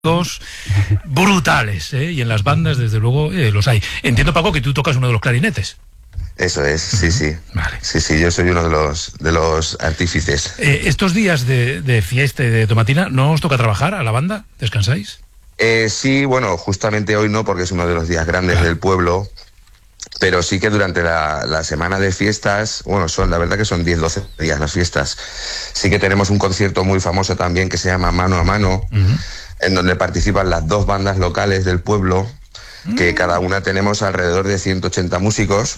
brutales, y en las bandas desde luego los hay. Entiendo, Paco, que tú tocas uno de los clarinetes. Eso es, sí. Vale. Sí, yo soy uno de los artífices. Estos días de fiesta y de tomatina, ¿no os toca trabajar a la banda? ¿Descansáis? Sí, bueno, justamente hoy no, porque es uno de los días grandes del pueblo, pero sí que durante la semana de fiestas, bueno, la verdad que son 10-12 días las fiestas, sí que tenemos un concierto muy famoso también que se llama Mano a Mano, en donde participan las dos bandas locales del pueblo, que cada una tenemos alrededor de 180 músicos.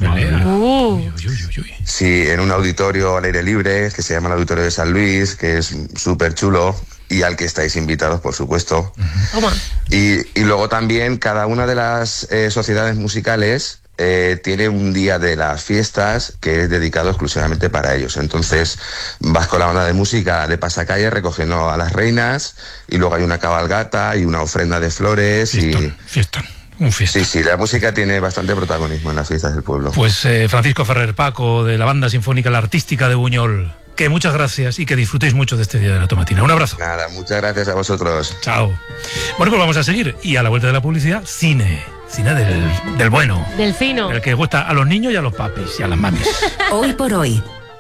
Sí, en un auditorio al aire libre, que se llama el Auditorio de San Luis, que es súper chulo, y al que estáis invitados, por supuesto. Y luego también cada una de las sociedades musicales tiene un día de las fiestas que es dedicado exclusivamente para ellos. Entonces vas con la banda de música de pasacalle recogiendo a las reinas, y luego hay una cabalgata y una ofrenda de flores. Fiestón. Un fiesta. Sí, la música tiene bastante protagonismo en las fiestas del pueblo. Pues Francisco Ferrer, Paco, de la Banda Sinfónica La Artística de Buñol, que muchas gracias y que disfrutéis mucho de este día de la tomatina. Un abrazo. Nada, muchas gracias a vosotros. Chao. Bueno, pues vamos a seguir. Y a la vuelta de la publicidad, cine del bueno. Del fino. El que gusta a los niños y a los papis y a las mamis. Hoy por hoy.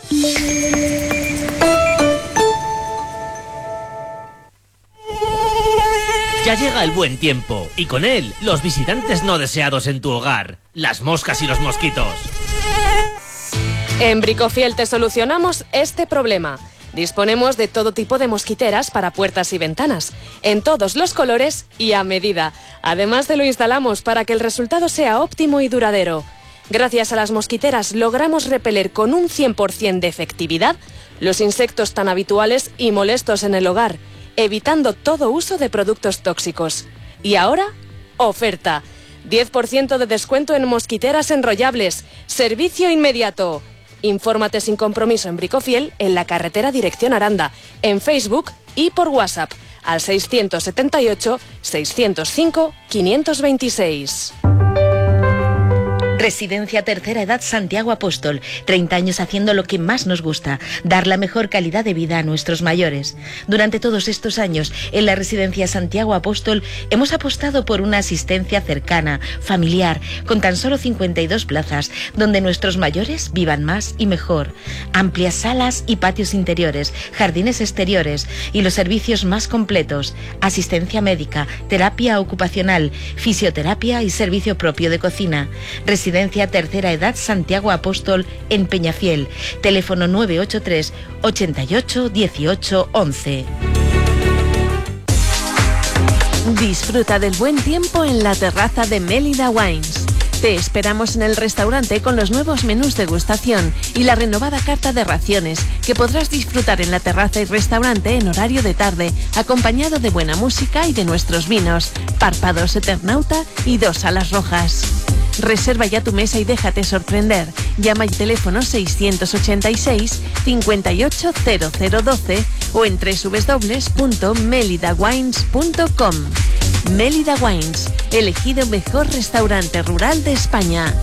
Ya llega el buen tiempo, y con él, los visitantes no deseados en tu hogar, las moscas y los mosquitos. En Bricofiel te solucionamos este problema. Disponemos de todo tipo de mosquiteras para puertas y ventanas, en todos los colores y a medida. Además te lo instalamos para que el resultado sea óptimo y duradero. Gracias a las mosquiteras logramos repeler con un 100% de efectividad los insectos tan habituales y molestos en el hogar, evitando todo uso de productos tóxicos. Y ahora, oferta. 10% de descuento en mosquiteras enrollables. Servicio inmediato. Infórmate sin compromiso en Bricofiel, en la carretera dirección Aranda, en Facebook y por WhatsApp al 678 605 526. Residencia Tercera Edad Santiago Apóstol. 30 años haciendo lo que más nos gusta, dar la mejor calidad de vida a nuestros mayores. Durante todos estos años, en la Residencia Santiago Apóstol, hemos apostado por una asistencia cercana, familiar, con tan solo 52 plazas, donde nuestros mayores vivan más y mejor. Amplias salas y patios interiores, jardines exteriores y los servicios más completos. Asistencia médica, terapia ocupacional, fisioterapia y servicio propio de cocina. Residencia Tercera Edad Santiago Apóstol en Peñafiel. Teléfono 983 88 18 11. Disfruta del buen tiempo en la terraza de Mélida Wines. Te esperamos en el restaurante con los nuevos menús degustación y la renovada carta de raciones que podrás disfrutar en la terraza y restaurante en horario de tarde, acompañado de buena música y de nuestros vinos, Párpados Eternauta y 2 salas rojas. Reserva ya tu mesa y déjate sorprender. Llama al teléfono 686 580012 o en www.melidawines.com. Mélida Wines, elegido mejor restaurante rural de España.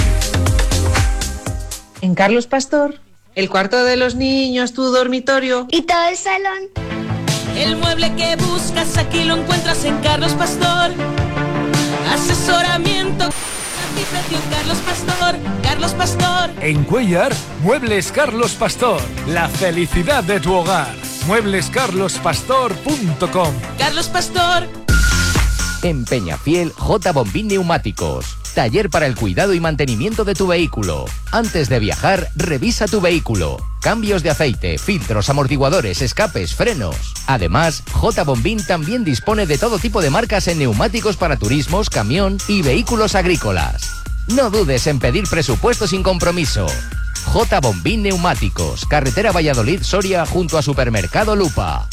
En Carlos Pastor, el cuarto de los niños, tu dormitorio y todo el salón. El mueble que buscas aquí lo encuentras en Carlos Pastor. Asesoramiento. Carlos Pastor, Carlos Pastor. En Cuéllar, Muebles Carlos Pastor. La felicidad de tu hogar. Mueblescarlospastor.com. Carlos Pastor. En Peñafiel, J. Bombín Neumáticos. Taller para el cuidado y mantenimiento de tu vehículo. Antes de viajar, revisa tu vehículo. Cambios de aceite, filtros, amortiguadores, escapes, frenos. Además, J. Bombín también dispone de todo tipo de marcas en neumáticos para turismos, camión y vehículos agrícolas. No dudes en pedir presupuesto sin compromiso. J. Bombín Neumáticos, carretera Valladolid-Soria junto a Supermercado Lupa.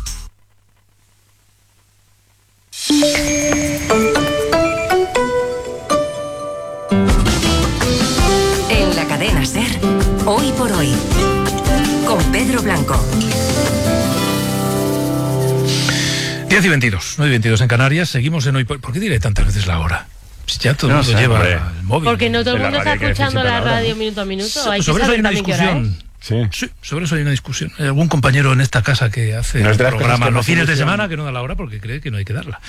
En la cadena SER, Hoy por Hoy, con Pedro Blanco. 10 y 22, 9 y 22 en Canarias. Seguimos en Hoy por... ¿Por qué diré tantas veces la hora? Ya todo el mundo lleva el móvil. Porque no todo el mundo está escuchando la radio minuto a minuto. Sobre eso hay una discusión Sí, sobre eso hay una discusión. Hay algún compañero en esta casa que hace el programa los fines de semana que no da la hora porque cree que no hay que darla.